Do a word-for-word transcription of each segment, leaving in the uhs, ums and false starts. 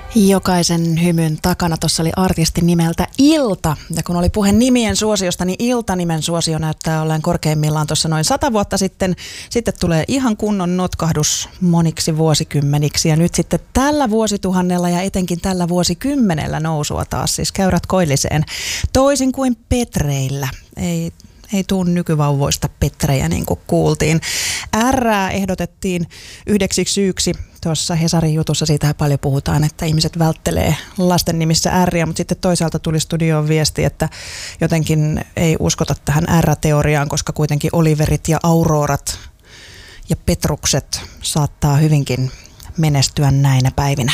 Jokaisen hymyn takana tuossa oli artisti nimeltä Ilta. Ja kun oli puhe nimien suosiosta, niin Ilta-nimen suosio näyttää olleen korkeimmillaan tuossa noin sata vuotta sitten. Sitten tulee ihan kunnon notkahdus moniksi vuosikymmeniksi. Ja nyt sitten tällä vuosituhannella ja etenkin tällä vuosikymmenellä nousua taas siis käyrät koilliseen. Toisin kuin Petreillä. Ei... Ei tuu nykyvauvoista Petrejä, niin kuin kuultiin. Rää ehdotettiin yhdeksi syyksi. Tuossa Hesarin jutussa siitä paljon puhutaan, että ihmiset välttelee lasten nimissä R:iä, mutta sitten toisaalta tuli studioon viesti, että jotenkin ei uskota tähän R-teoriaan, koska kuitenkin Oliverit ja Aurorat ja Petrukset saattaa hyvinkin menestyä näinä päivinä.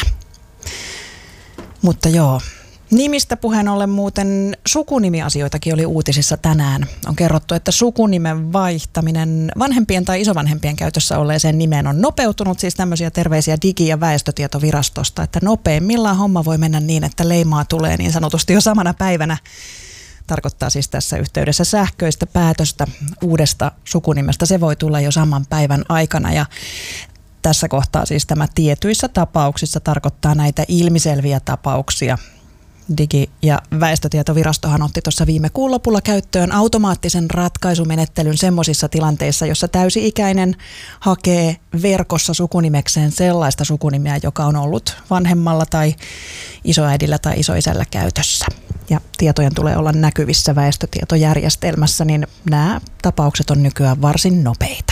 Mutta joo. Nimistä puheen ollen muuten sukunimiasioitakin oli uutisissa tänään. On kerrottu, että sukunimen vaihtaminen vanhempien tai isovanhempien käytössä olleeseen nimeen on nopeutunut. Siis tämmöisiä terveisiä Digi- ja väestötietovirastosta, että nopeimmillaan homma voi mennä niin, että leimaa tulee niin sanotusti jo samana päivänä. Tarkoittaa siis tässä yhteydessä sähköistä päätöstä uudesta sukunimestä. Se voi tulla jo saman päivän aikana ja tässä kohtaa siis tämä tietyissä tapauksissa tarkoittaa näitä ilmiselviä tapauksia. Digi- ja väestötietovirastohan otti tuossa viime kuun lopulla käyttöön automaattisen ratkaisumenettelyn semmoisissa tilanteissa, jossa täysi-ikäinen hakee verkossa sukunimekseen sellaista sukunimeä, joka on ollut vanhemmalla tai isoäidillä tai isoisällä käytössä. Ja tietojen tulee olla näkyvissä väestötietojärjestelmässä, niin nämä tapaukset on nykyään varsin nopeita.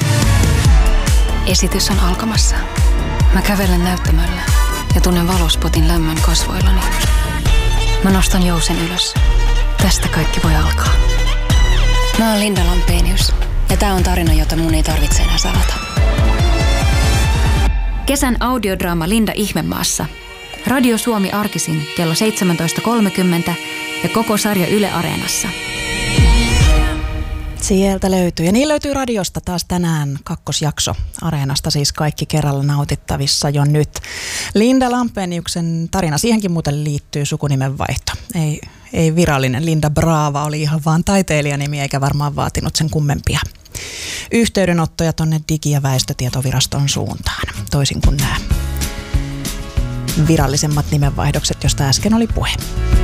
Esitys on alkamassa. Mä kävelen näyttämöllä ja tunnen valospotin lämmön kasvoillani. Mä nostan jousen ylös. Tästä kaikki voi alkaa. Mä oon Linda Lampenius ja tää on tarina, jota mun ei tarvitse enää salata. Kesän audiodraama Linda Ihmemaassa. Radio Suomi arkisin kello seitsemäntoista kolmekymmentä ja koko sarja Yle Areenassa. Sieltä löytyy. Ja niin löytyy radiosta taas tänään kakkosjakso. Areenasta siis kaikki kerralla nautittavissa jo nyt. Linda Lampeniuksen tarina, siihenkin muuten liittyy sukunimen vaihto. Ei, ei virallinen. Linda Brava oli ihan vaan taiteilijanimi eikä varmaan vaatinut sen kummempia yhteydenottoja tonne Digi- ja väestötietoviraston suuntaan. Toisin kuin nämä virallisemmat nimenvaihdokset, josta äsken oli puhe.